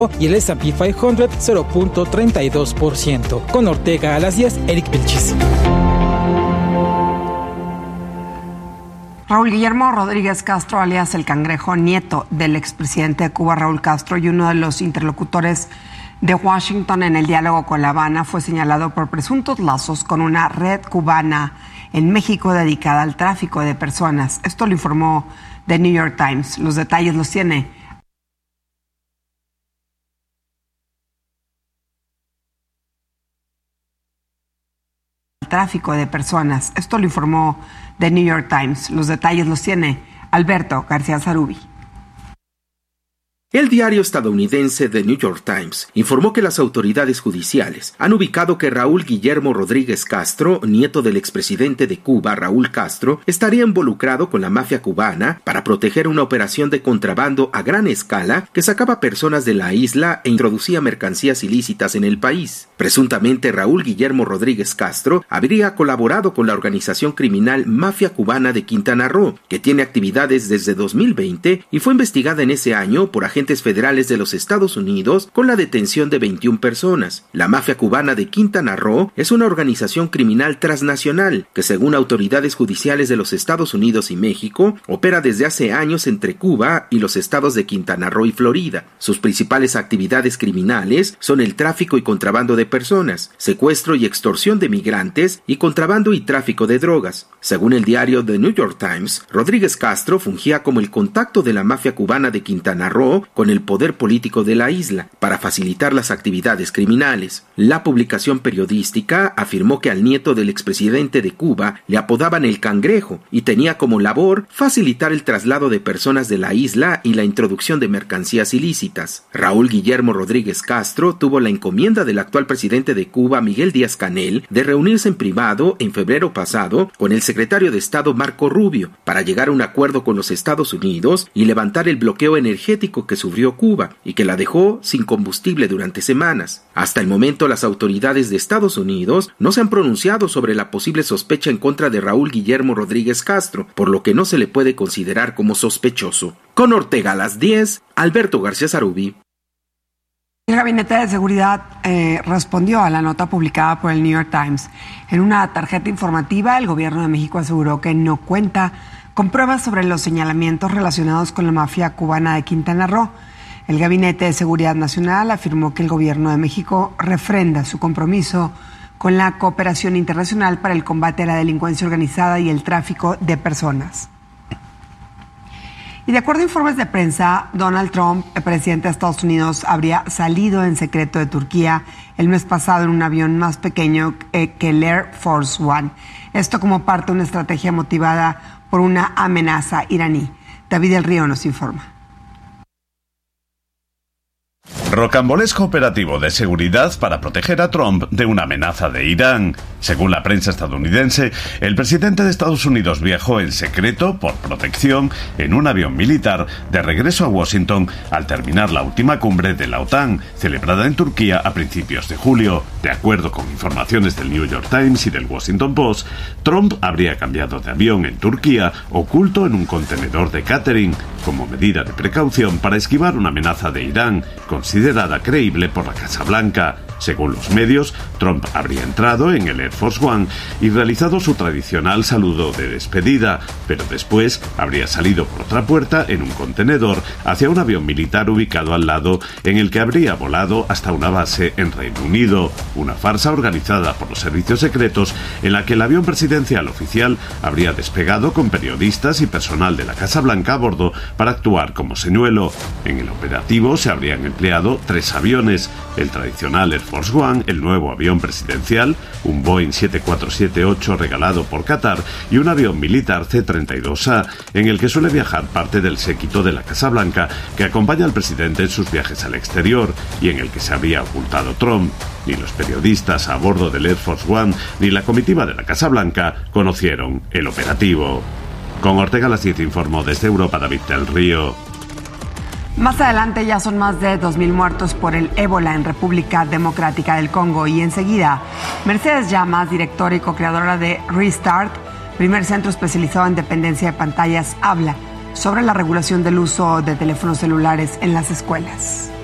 y el S&P 500 0.32%. Con Ortega a las 10, Eric Vilchis. Raúl Guillermo Rodríguez Castro, alias El Cangrejo, nieto del expresidente de Cuba, Raúl Castro, y uno de los interlocutores de Washington en el diálogo con La Habana, fue señalado por presuntos lazos con una red cubana en México dedicada al tráfico de personas. Esto lo informó The New York Times. Los detalles los tiene tráfico de personas. Esto lo informó The New York Times. Los detalles los tiene Alberto García Zarubi. El diario estadounidense The New York Times informó que las autoridades judiciales han ubicado que Raúl Guillermo Rodríguez Castro, nieto del expresidente de Cuba, Raúl Castro, estaría involucrado con la mafia cubana para proteger una operación de contrabando a gran escala que sacaba personas de la isla e introducía mercancías ilícitas en el país. Presuntamente, Raúl Guillermo Rodríguez Castro habría colaborado con la organización criminal Mafia Cubana de Quintana Roo, que tiene actividades desde 2020 y fue investigada en ese año por agentes federales de los Estados Unidos con la detención de 21 personas. La Mafia Cubana de Quintana Roo es una organización criminal transnacional que, según autoridades judiciales de los Estados Unidos y México, opera desde hace años entre Cuba y los estados de Quintana Roo y Florida. Sus principales actividades criminales son el tráfico y contrabando de personas, secuestro y extorsión de migrantes y contrabando y tráfico de drogas. Según el diario The New York Times, Rodríguez Castro fungía como el contacto de la mafia cubana de Quintana Roo con el poder político de la isla para facilitar las actividades criminales. La publicación periodística afirmó que al nieto del expresidente de Cuba le apodaban El Cangrejo y tenía como labor facilitar el traslado de personas de la isla y la introducción de mercancías ilícitas. Raúl Guillermo Rodríguez Castro tuvo la encomienda del actual presidente de Cuba, Miguel Díaz-Canel, de reunirse en privado en febrero pasado con el secretario de Estado Marco Rubio para llegar a un acuerdo con los Estados Unidos y levantar el bloqueo energético que sufrió Cuba y que la dejó sin combustible durante semanas. Hasta el momento, las autoridades de Estados Unidos no se han pronunciado sobre la posible sospecha en contra de Raúl Guillermo Rodríguez Castro, por lo que no se le puede considerar como sospechoso. Con Ortega a las 10, Alberto García Zarubi. El Gabinete de Seguridad respondió a la nota publicada por el New York Times. En una tarjeta informativa, el gobierno de México aseguró que no cuenta con pruebas sobre los señalamientos relacionados con la mafia cubana de Quintana Roo. El Gabinete de Seguridad Nacional afirmó que el gobierno de México refrenda su compromiso con la cooperación internacional para el combate a la delincuencia organizada y el tráfico de personas. Y de acuerdo a informes de prensa, Donald Trump, el presidente de Estados Unidos, habría salido en secreto de Turquía el mes pasado en un avión más pequeño que el Air Force One. Esto como parte de una estrategia motivada por una amenaza iraní. David del Río nos informa. Rocambolesco operativo de seguridad para proteger a Trump de una amenaza de Irán. Según la prensa estadounidense, el presidente de Estados Unidos viajó en secreto, por protección, en un avión militar de regreso a Washington al terminar la última cumbre de la OTAN, celebrada en Turquía a principios de julio. De acuerdo con informaciones del New York Times y del Washington Post, Trump habría cambiado de avión en Turquía, oculto en un contenedor de catering, como medida de precaución para esquivar una amenaza de Irán, considerada creíble por la Casa Blanca. Según los medios, Trump habría entrado en el Air Force One y realizado su tradicional saludo de despedida, pero después habría salido por otra puerta en un contenedor hacia un avión militar ubicado al lado, en el que habría volado hasta una base en Reino Unido. Una farsa organizada por los servicios secretos en la que el avión presidencial oficial habría despegado con periodistas y personal de la Casa Blanca a bordo para actuar como señuelo. En el operativo se habrían empleado 3 aviones: el tradicional Air Force One, el nuevo avión presidencial, un Boeing 747-8 regalado por Qatar y un avión militar C-32A, en el que suele viajar parte del séquito de la Casa Blanca que acompaña al presidente en sus viajes al exterior y en el que se habría ocultado Trump. Ni los periodistas a bordo del Air Force One ni la comitiva de la Casa Blanca conocieron el operativo. Con Ortega a las 10 informó desde Europa David del Río. Más adelante ya son más de 2,000 muertos por el ébola en República Democrática del Congo. Y enseguida, Mercedes Llamas, directora y co-creadora de Restart, primer centro especializado en dependencia de pantallas, habla sobre la regulación del uso de teléfonos celulares en las escuelas.